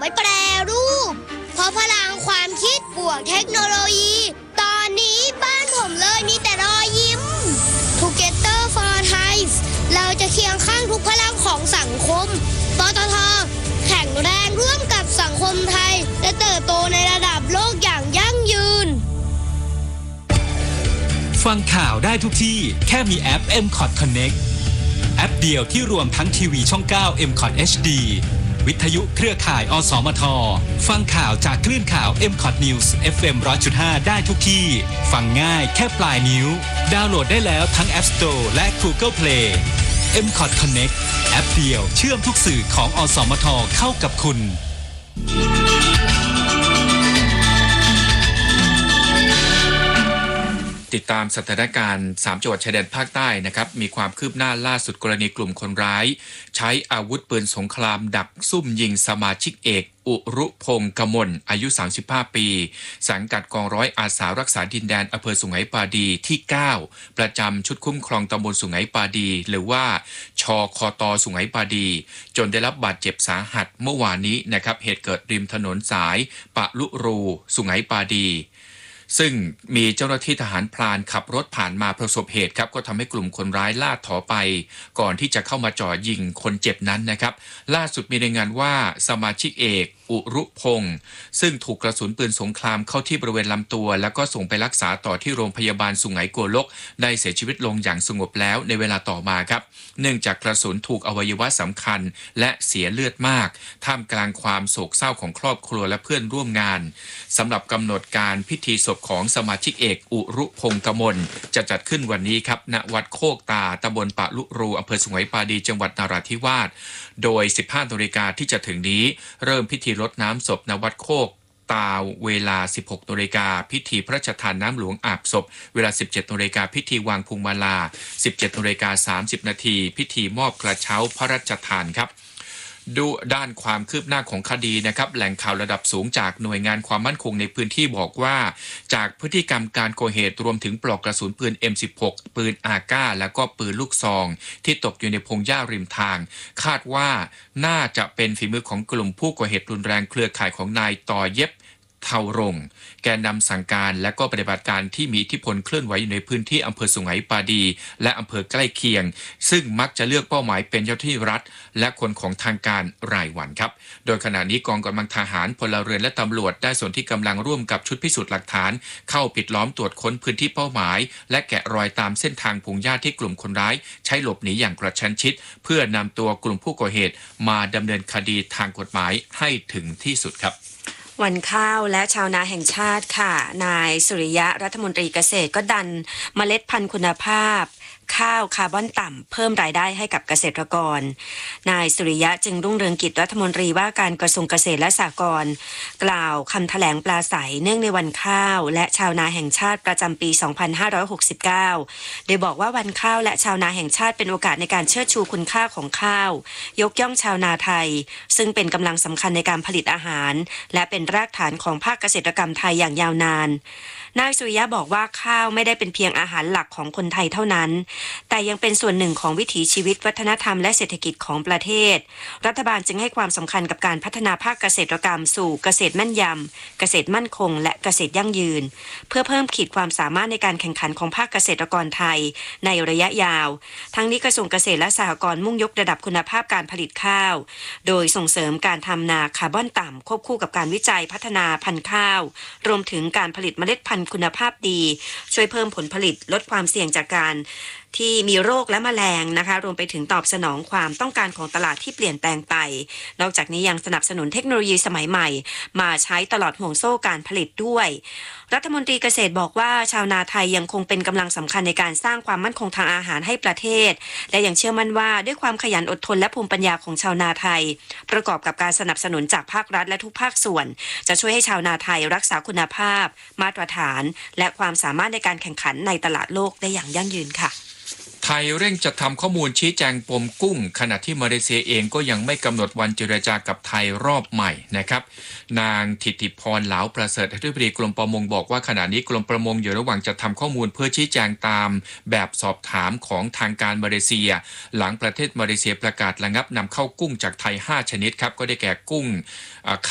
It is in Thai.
ว้แปรรูปเพราะพลังความคิดบวกเทคโนโลยีตอนนี้บ้านผมเลยมีแต่รอยยิ้ม Together for Thai เราจะเคียงข้างทุกพลังของสังคมปตท.แข็งแรงร่วมกับสังคมไทยและเติบโตในระดับโลกอย่างยั่งยืนฟังข่าวได้ทุกที่แค่มีแอป MCOT Connect แอปเดียวที่รวมทั้งทีวีช่อง 9 MCOT HD วิทยุเครือข่ายอสมทฟังข่าวจากคลื่นข่าว MCOT News FM 100.5 ได้ทุกที่ฟังง่ายแค่ปลายนิ้วดาวน์โหลดได้แล้วทั้ง App Store และ Google Play MCOT Connect แอปเดียวเชื่อมทุกสื่อของอสมทเข้ากับคุณติดตามสถานการณ์3จังหวัดชายแดนภาคใต้นะครับมีความคืบหน้าล่าสุดกรณีกลุ่มคนร้ายใช้อาวุธปืนสงครามดักซุ่มยิงสมาชิกเอกอุรุพงษ์กมลอายุ35ปีสังกัดกองร้อยอาสารักษาดินแดนอำเภอสุไหงปาดีที่9ประจำชุดคุ้มครองตำบลสุไหงปาดีหรือว่าชคต.สุไหงปาดีจนได้รับบาดเจ็บสาหัสเมื่อวานนี้นะครับเหตุเกิดริมถนนสายปะลุรูสุไหงปาดีซึ่งมีเจ้าหน้าที่ทหารพรานขับรถผ่านมาประสบเหตุครับก็ทำให้กลุ่มคนร้ายล่าถอไปก่อนที่จะเข้ามาจ่อยิงคนเจ็บนั้นนะครับล่าสุดมีรายงานว่าสมาชิกเอกอุรุพงษ์ซึ่งถูกกระสุนปืนสงครามเข้าที่บริเวณลำตัวแล้วก็ส่งไปรักษาต่อที่โรงพยาบาลสุไหงโกลกได้เสียชีวิตลงอย่างสงบแล้วในเวลาต่อมาครับเนื่องจากกระสุนถูกอวัยวะสำคัญและเสียเลือดมากท่ามกลางความโศกเศร้าของครอบครัวและเพื่อนร่วมงานสำหรับกำหนดการพิธีศพของสมาชิกเอกอุรุพงษ์กมลจะจัดขึ้นวันนี้ครับณวัดโคกตาตำบลปะลุรูอำเภอสุไหงปาดีจังหวัดนราธิวาสโดย 15 นาฬิกาที่จะถึงนี้เริ่มพิธีรดน้ำศพณวัดโคกตาเวลา 16 นาฬิกาพิธีพระราชทานน้ำหลวงอาบศพเวลา 17 นาฬิกาพิธีวางพวงมาลา 17 นาฬิกา 30 นาทีพิธีมอบกระเช้าพระราชทานครับดูด้านความคืบหน้าของคดีนะครับแหล่งข่าวระดับสูงจากหน่วยงานความมั่นคงในพื้นที่บอกว่าจากพฤติกรรมการก่อเหตุรวมถึงปลอกกระสุนปืน M16 ปืนอาก้าแล้วก็ปืนลูกซองที่ตกอยู่ในพงหญ้าริมทางคาดว่าน่าจะเป็นฝีมือของกลุ่มผู้ก่อเหตุรุนแรงเครือข่ายของนายต่อเย็บเทารงแกนนำสั่งการและก็ปฏิบัติการที่มีอิทธิพลเคลื่อนไหวอยู่ในพื้นที่อำเภอสุไหงปาดีและอำเภอใกล้เคียงซึ่งมักจะเลือกเป้าหมายเป็นเจ้าหน้าที่รัฐและคนของทางการรายวันครับโดยขณะนี้กองกำลังทหารพลเรือนและตำรวจได้ส่วนที่กำลังร่วมกับชุดพิสูจน์หลักฐานเข้าปิดล้อมตรวจค้นพื้นที่เป้าหมายและแกะรอยตามเส้นทางพงหญ้าที่กลุ่มคนร้ายใช้หลบหนีอย่างกระชั้นชิดเพื่อนำตัวกลุ่มผู้ก่อเหตุมาดำเนินคดีทางกฎหมายให้ถึงที่สุดครับวันข้าวและชาวนาแห่งชาติค่ะนายสุริยะรัฐมนตรีเกษตรก็ดันเมล็ดพันธุ์คุณภาพข้าวคาร์บอนต่ำเพิ่มรายได้ให้กับเกษตรกรนายสุริยะจึงรุ่งเรืองกิจรัฐมนตรีว่าการกระทรวงเกษตรและสหกรณ์กล่าวคำแถลงปราศัยเนื่องในวันข้าวและชาวนาแห่งชาติประจำปี 2569 โดยบอกว่าวันข้าวและชาวนาแห่งชาติเป็นโอกาสในการเชิดชูคุณค่าของข้าวยกย่องชาวนาไทยซึ่งเป็นกำลังสำคัญในการผลิตอาหารและเป็นรากฐานของภาคเกษตรกรรมไทยอย่างยาวนานนายสุริยะบอกว่าข้าวไม่ได้เป็นเพียงอาหารหลักของคนไทยเท่านั้นแต่ยังเป็นส่วนหนึ่งของวิถีชีวิตวัฒนธรรมและเศรษฐกิจของประเทศรัฐบาลจึงให้ความสำคัญกับการพัฒนาภาคเกษตรกรรมสู่เกษตรแม่นยำเกษตรมั่นคงและเกษตรยั่งยืนเพื่อเพิ่มขีดความสามารถในการแข่งขันของภาคเกษตรกรไทยในระยะยาวทั้งนี้กระทรวงเกษตรและสหกรณ์มุ่งยกระดับคุณภาพการผลิตข้าวโดยส่งเสริมการทำนาคาร์บอนต่ำควบคู่กับการวิจัยพัฒนาพันธุ์ข้าวรวมถึงการผลิตเมล็ดพันธุ์คุณภาพดีช่วยเพิ่มผลผลิตลดความเสี่ยงจากการที่มีโรคและแมลงนะคะรวมไปถึงตอบสนองความต้องการของตลาดที่เปลี่ยนแปลงไปนอกจากนี้ยังสนับสนุนเทคโนโลยีสมัยใหม่มาใช้ตลอดห่วงโซ่การผลิตด้วยรัฐมนตรีเกษตรบอกว่าชาวนาไทยยังคงเป็นกำลังสำคัญในการสร้างความมั่นคงทางอาหารให้ประเทศและยังเชื่อมั่นว่าด้วยความขยันอดทนและภูมิปัญญาของชาวนาไทยประกอบกับการสนับสนุนจากภาครัฐและทุกภาคส่วนจะช่วยให้ชาวนาไทยรักษาคุณภาพมาตรฐานและความสามารถในการแข่งขันในตลาดโลกได้อย่างยั่งยืนค่ะไทยเร่งจัดทำข้อมูลชี้แจงปมกุ้งขณะที่มาเลเซียเองก็ยังไม่กำหนดวันเจรจากับไทยรอบใหม่นะครับนางถิติพรเหลาประเสริฐอธิบดีกรมประมงบอกว่าขณะนี้กรมประมงอยู่ระหว่างจัดทำข้อมูลเพื่อชี้แจงตามแบบสอบถามของทางการมาเลเซียหลังประเทศมาเลเซียประกาศระงับนำเข้ากุ้งจากไทย5ชนิดครับก็ได้แก่กุ้ง